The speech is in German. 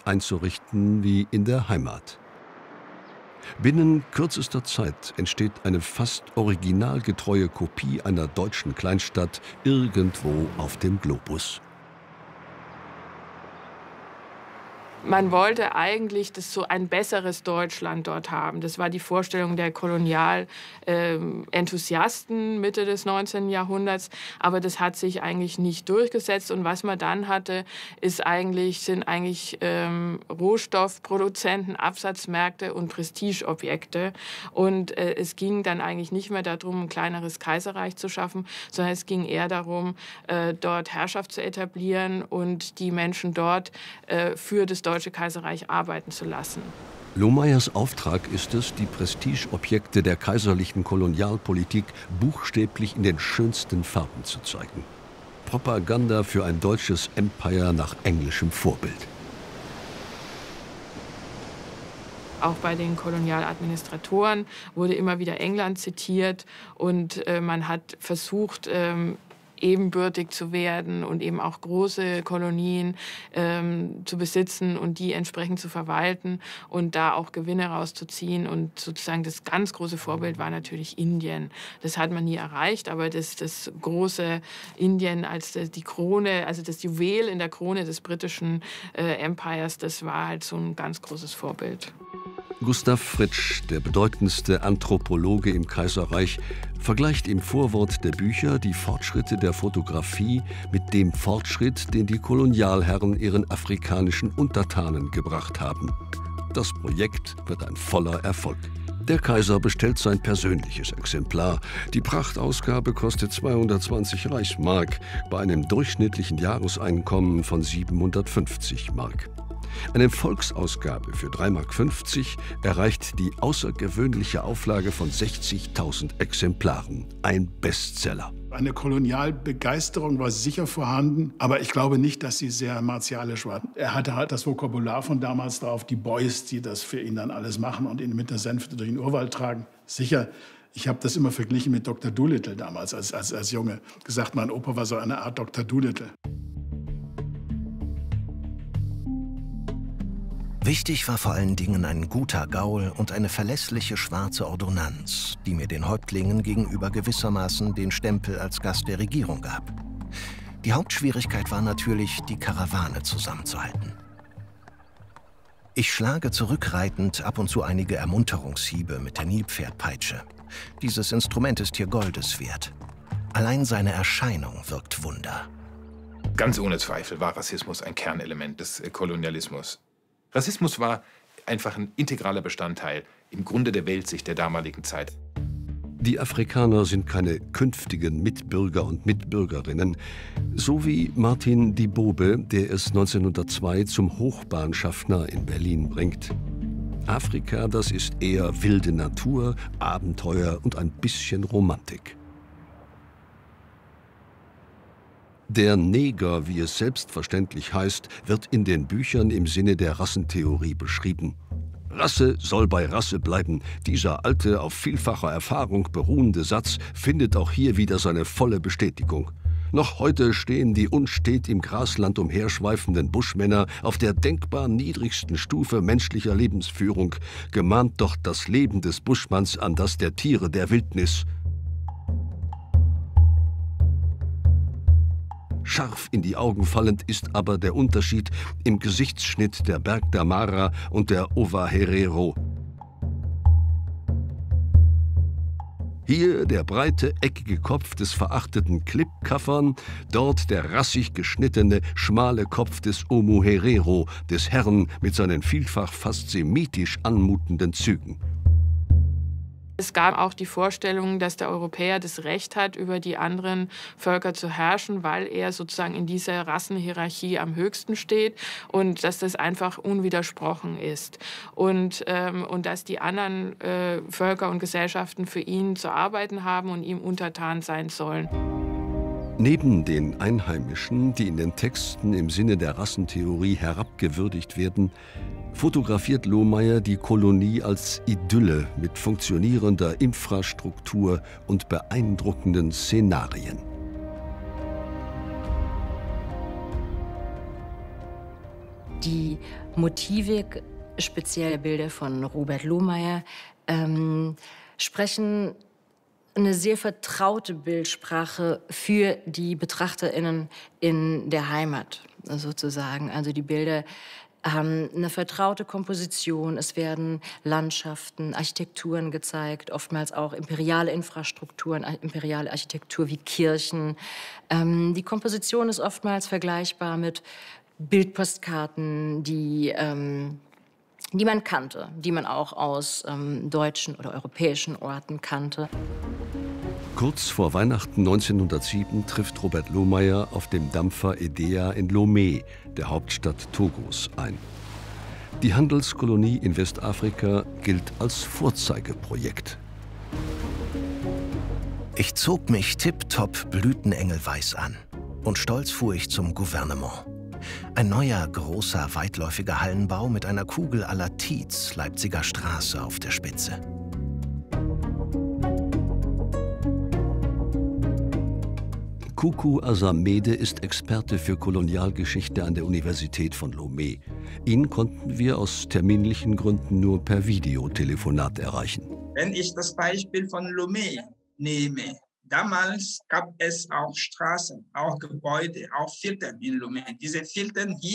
einzurichten wie in der Heimat. Binnen kürzester Zeit entsteht eine fast originalgetreue Kopie einer deutschen Kleinstadt irgendwo auf dem Globus. Man wollte eigentlich so ein besseres Deutschland dort haben. Das war die Vorstellung der Kolonialenthusiasten Mitte des 19. Jahrhunderts. Aber das hat sich eigentlich nicht durchgesetzt. Und was man dann hatte, sind eigentlich Rohstoffproduzenten, Absatzmärkte und Prestigeobjekte. Und es ging dann eigentlich nicht mehr darum, ein kleineres Kaiserreich zu schaffen, sondern es ging eher darum, dort Herrschaft zu etablieren und die Menschen dort für das Deutsche Kaiserreich arbeiten zu lassen. Lohmeyers Auftrag ist es, die Prestigeobjekte der kaiserlichen Kolonialpolitik buchstäblich in den schönsten Farben zu zeigen. Propaganda für ein deutsches Empire nach englischem Vorbild. Auch bei den Kolonialadministratoren wurde immer wieder England zitiert und man hat versucht, ebenbürtig zu werden und eben auch große Kolonien zu besitzen und die entsprechend zu verwalten und da auch Gewinne rauszuziehen. Und sozusagen das ganz große Vorbild war natürlich Indien. Das hat man nie erreicht, aber das große Indien als die Krone, also das Juwel in der Krone des britischen Empires, das war halt so ein ganz großes Vorbild. Gustav Fritsch, der bedeutendste Anthropologe im Kaiserreich, vergleicht im Vorwort der Bücher die Fortschritte der Fotografie mit dem Fortschritt, den die Kolonialherren ihren afrikanischen Untertanen gebracht haben. Das Projekt wird ein voller Erfolg. Der Kaiser bestellt sein persönliches Exemplar. Die Prachtausgabe kostet 220 Reichsmark bei einem durchschnittlichen Jahreseinkommen von 750 Mark. Eine Volksausgabe für 3,50 Mark erreicht die außergewöhnliche Auflage von 60.000 Exemplaren. Ein Bestseller. Eine Kolonialbegeisterung war sicher vorhanden, aber ich glaube nicht, dass sie sehr martialisch war. Er hatte halt das Vokabular von damals drauf, die Boys, die das für ihn dann alles machen und ihn mit der Sänfte durch den Urwald tragen. Sicher, ich habe das immer verglichen mit Dr. Dolittle damals als Junge. Gesagt, mein Opa war so eine Art Dr. Dolittle. Wichtig war vor allen Dingen ein guter Gaul und eine verlässliche schwarze Ordonnanz, die mir den Häuptlingen gegenüber gewissermaßen den Stempel als Gast der Regierung gab. Die Hauptschwierigkeit war natürlich, die Karawane zusammenzuhalten. Ich schlage zurückreitend ab und zu einige Ermunterungshiebe mit der Nilpferdpeitsche. Dieses Instrument ist hier Goldes wert. Allein seine Erscheinung wirkt Wunder. Ganz ohne Zweifel war Rassismus ein Kernelement des Kolonialismus. Rassismus war einfach ein integraler Bestandteil im Grunde der Weltsicht der damaligen Zeit. Die Afrikaner sind keine künftigen Mitbürger und Mitbürgerinnen, so wie Martin Dibobe, der es 1902 zum Hochbahnschaffner in Berlin bringt. Afrika, das ist eher wilde Natur, Abenteuer und ein bisschen Romantik. Der Neger, wie es selbstverständlich heißt, wird in den Büchern im Sinne der Rassentheorie beschrieben. Rasse soll bei Rasse bleiben. Dieser alte, auf vielfacher Erfahrung beruhende Satz findet auch hier wieder seine volle Bestätigung. Noch heute stehen die unstet im Grasland umherschweifenden Buschmänner auf der denkbar niedrigsten Stufe menschlicher Lebensführung, gemahnt doch das Leben des Buschmanns an das der Tiere der Wildnis. Scharf in die Augen fallend ist aber der Unterschied im Gesichtsschnitt der Berg der Mara und der Ovaherero. Hier der breite, eckige Kopf des verachteten Klipkaffern, dort der rassig geschnittene, schmale Kopf des Omuherero, des Herrn mit seinen vielfach fast semitisch anmutenden Zügen. Es gab auch die Vorstellung, dass der Europäer das Recht hat, über die anderen Völker zu herrschen, weil er sozusagen in dieser Rassenhierarchie am höchsten steht und dass das einfach unwidersprochen ist. Und dass die anderen Völker und Gesellschaften für ihn zu arbeiten haben und ihm untertan sein sollen. Neben den Einheimischen, die in den Texten im Sinne der Rassentheorie herabgewürdigt werden, fotografiert Lohmeyer die Kolonie als Idylle mit funktionierender Infrastruktur und beeindruckenden Szenarien. Die Motivik, speziell Bilder von Robert Lohmeyer, sprechen eine sehr vertraute Bildsprache für die BetrachterInnen in der Heimat, sozusagen. Also die Bilder haben eine vertraute Komposition. Es werden Landschaften, Architekturen gezeigt, oftmals auch imperiale Infrastrukturen, imperiale Architektur wie Kirchen. Die Komposition ist oftmals vergleichbar mit Bildpostkarten, die man kannte, die man auch aus deutschen oder europäischen Orten kannte. Kurz vor Weihnachten 1907 trifft Robert Lohmeyer auf dem Dampfer Edea in Lomé, der Hauptstadt Togos, ein. Die Handelskolonie in Westafrika gilt als Vorzeigeprojekt. Ich zog mich tipptopp blütenengelweiß an und stolz fuhr ich zum Gouvernement. Ein neuer, großer, weitläufiger Hallenbau mit einer Kugel à la Tietz, Leipziger Straße auf der Spitze. Kuku Asamede ist Experte für Kolonialgeschichte an der Universität von Lomé. Ihn konnten wir aus terminlichen Gründen nur per Videotelefonat erreichen. Wenn ich das Beispiel von Lomé nehme, damals gab es auch Straßen, auch Gebäude, auch Viertel in Lomé. Diese Viertel hier